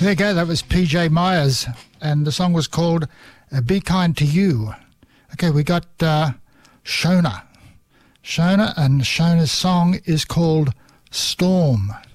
There you go. That was PJ Myers, and the song was called Be Kind to You. Okay, we got Shona. And Shona's song is called Storm.